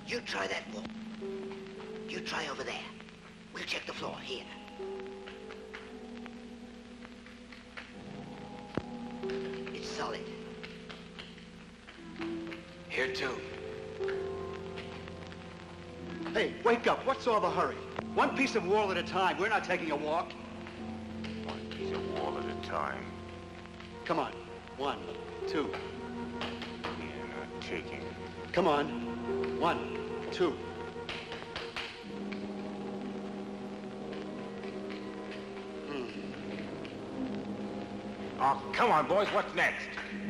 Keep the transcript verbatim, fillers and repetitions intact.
You try that wall. You try over there. We'll check the floor here. It's solid. Here too. Hey, wake up. What's all the hurry? One piece of wall at a time. We're not taking a walk. One piece of wall at a time. Come on. One, two. We're not taking. Come on. One, two. Oh, come on, boys. What's next?